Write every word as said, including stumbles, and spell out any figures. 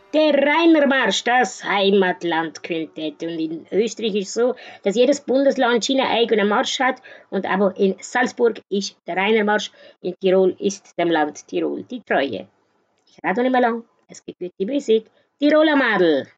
Der Rainermarsch, das Heimatlandquintett. Und in Österreich ist es so, dass jedes Bundesland seinen eigenen Marsch hat. Und aber in Salzburg ist der Rainermarsch, in Tirol ist dem Land Tirol die Treue. Ich rede noch nicht mehr lang, es gibt gute Musik. Tiroler Madel.